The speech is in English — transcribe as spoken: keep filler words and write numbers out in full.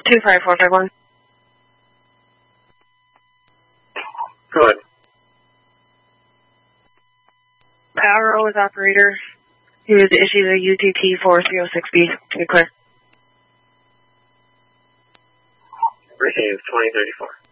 two five four five one. Go ahead. Power O is operator. He was issued a U T T four three oh six B. To be clear. Received twenty thirty-four.